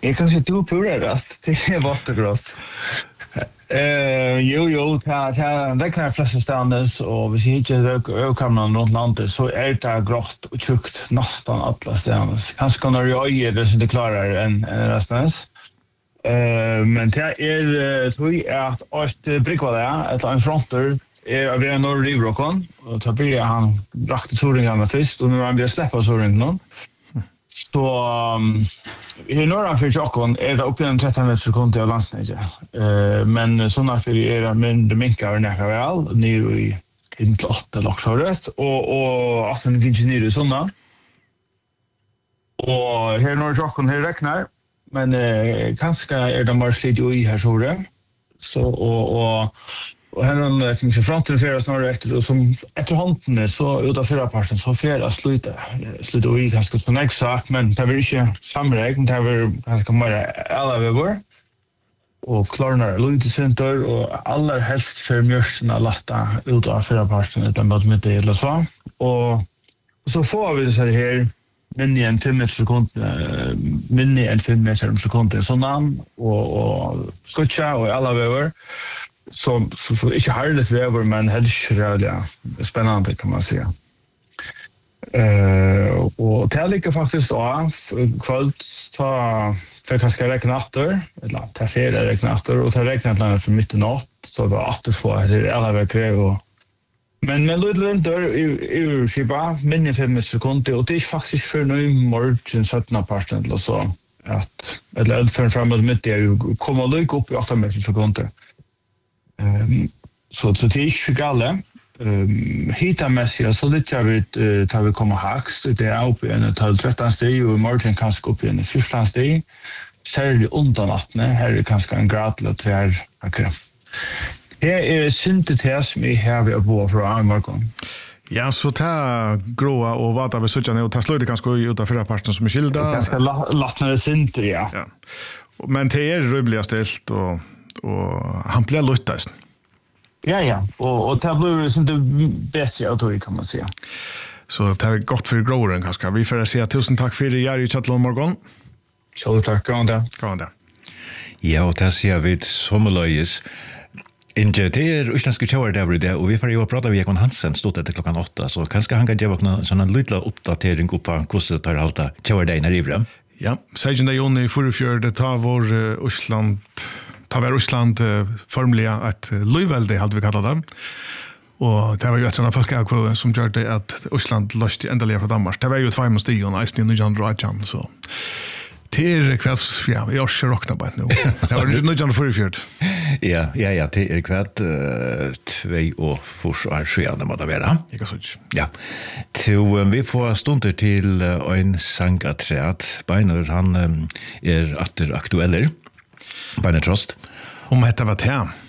Jag kan säga du purerast. Det är vattengrott. Jo, det räknar flesta ständes och vi ser inte överkamran runt landet så är det grått och tjockt nästan alla ständes. Kanske när jag är det så det klarar än resten. Men det är tror jag att ett brickvalla ett en fronter är av en norr Rivrockon och tar blir han rakt soringen först och nu han blir släppa soringen. Så i norra för Jockon är det uppe en 13 meter sekund av landsnäget. Men såna för är mindre minkar näka väl ner i inte 8 locksåret och att den finns ner i såna. Och här norra Jockon här räknar men kanske är de bara slit i här så det. Så och här kring sig fram till förra snarare efter och som efterhand så utanför förra parten så förra sluta och vi kanske på nästa sak men det blir inte samräkning det blir kanske mer alla över och klarnar lite center och allra helst för mjörsna latta utanför förra parten utan bara med det eller så och så får vi det så här minne en 5 meter sekund minne en 5 meter sekund sån och skotcha och alla över så inte härligt väver men helst ja, spännande kan man säga. Och det ligger faktiskt då kväll ta för kanske räkna efter eller ta färre räkna efter och ta räkna lite för mitt i natt så då att få det alla veckor och men lite längre ur skipa minne 5 sekunder och det är faktiskt för nu morgon 17% eller så att eller för framåt mitt det kommer lycka upp i 8 sekunder. Så det är inte galet. Hitamässigt så det tar vi komma högst. Det är uppe i en 12-13 steg och i morgon kanske upp i en 14 steg. Särskilt undan natten. Här är kanske en grad eller 2 akkurat. Det är syntetes som vi har vid att bo från morgon. Ja, så ta gråa och vata vi söker nu och ta slöjde kanske utanför förra parten som är skilda. Ganska lattnare synter, ja. Men det är rymliga ställt och han blir luttast. Ja. Och det blir inte bättre att då kan man säga. Så det är gott för gråren kanske. Vi får säga tusen tack för det, Jerry Chattelon morgon. Så tack, kan det. Ja, och det ser vi sommarlöjes. Inte det är utländska tjauar där i det och vi får ju prata med Ekman Hansen stod det klockan 8 så kanske han kan ge oss en liten uppdatering på hur det tar allta tjauar där när det blir. Ja, 16. juni förrfjör det tar vår Ryssland formliga ett löjvälde hade vi kallat det. Och det var ju ett sådant folkakvö som gör det att Ryssland löste ändeliga från Danmark. Det var ju 2 stion i Nujandro så det kvälls, ja, jag ska rockna bara nu. Det var ju Nujandro förrfjört. Ja, det är kvart 2 och försvar sjöande måste vara. Ja. Vi får stunder till en sangaträd. Beinor han är aktueller. Beinar Trost. Om detta var det.